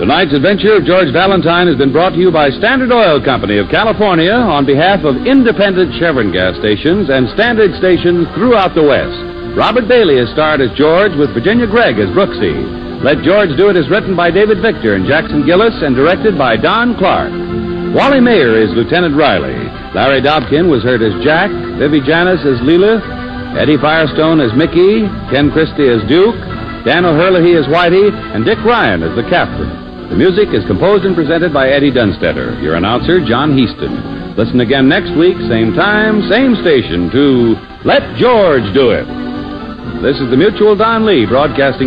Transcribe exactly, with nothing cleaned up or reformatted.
Tonight's adventure of George Valentine has been brought to you by Standard Oil Company of California on behalf of independent Chevron gas stations and Standard stations throughout the West. Robert Bailey is starred as George with Virginia Gregg as Brooksy. Let George Do It is written by David Victor and Jackson Gillis and directed by Don Clark. Wally Mayer is Lieutenant Riley. Larry Dobkin was heard as Jack, Vivi Janis as Leela, Eddie Firestone as Mickey, Ken Christie as Duke, Dan O'Herlihy as Whitey, and Dick Ryan as the Captain. The music is composed and presented by Eddie Dunstetter. Your announcer, John Heaston. Listen again next week, same time, same station, to Let George Do It. This is the Mutual Don Lee broadcasting